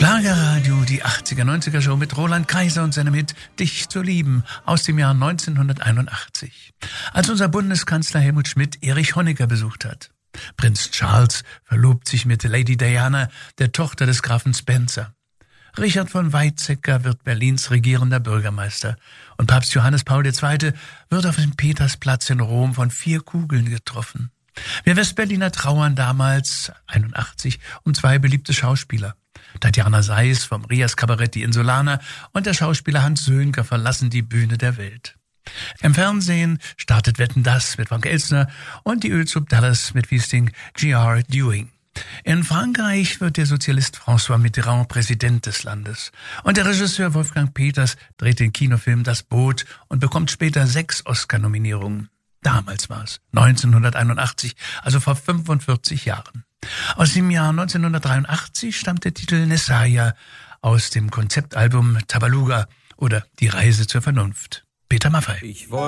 Schlagerradio, die 80er-90er Show mit Roland Kaiser und seinem Hit Dich zu lieben aus dem Jahr 1981. Als unser Bundeskanzler Helmut Schmidt Erich Honecker besucht hat. Prinz Charles verlobt sich mit Lady Diana, der Tochter des Grafen Spencer. Richard von Weizsäcker wird Berlins regierender Bürgermeister. Und Papst Johannes Paul II. Wird auf dem Petersplatz in Rom von 4 Kugeln getroffen. Wir Westberliner trauern damals, 81, um 2 beliebte Schauspieler. Tatjana Sais vom Rias Kabarett Die Insulaner und der Schauspieler Hans Sönker verlassen die Bühne der Welt. Im Fernsehen startet Wetten, dass mit Frank Elstner und die Ölsoup Dallas mit Wiesting G.R. Dewing. In Frankreich wird der Sozialist François Mitterrand Präsident des Landes. Und der Regisseur Wolfgang Peters dreht den Kinofilm Das Boot und bekommt später 6 Oscar-Nominierungen. Damals war es 1981, also vor 45 Jahren. Aus dem Jahr 1983 stammt der Titel Nessaya aus dem Konzeptalbum Tabaluga oder Die Reise zur Vernunft. Peter Maffay.